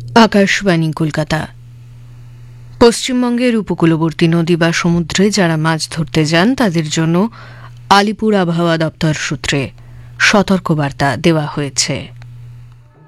আকাশবাণী কলকাতা। পশ্চিমবঙ্গের উপকূলবর্তী নদী বা সমুদ্রে যারা মাছ ধরতে যান তাদের জন্য আলিপুর আবহাওয়া দপ্তর সূত্রে সতর্কবার্তা দেওয়া হয়েছে।